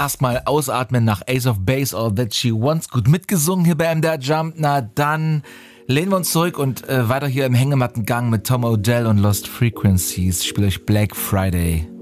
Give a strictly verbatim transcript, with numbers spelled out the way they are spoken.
erstmal ausatmen nach Ace of Base, All That She Wants. Gut mitgesungen hier bei M D R Jump. Na dann lehnen wir uns zurück und äh, weiter hier im Hängematten-Gang mit Tom Odell und Lost Frequencies. Ich spiele euch Black Friday.